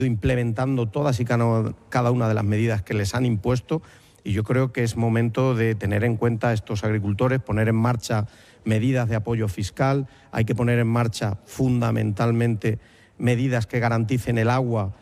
implementando todas y cada una de las medidas que les han impuesto, y yo creo que es momento de tener en cuenta a estos agricultores, poner en marcha medidas de apoyo fiscal, hay que poner en marcha fundamentalmente medidas que garanticen el agua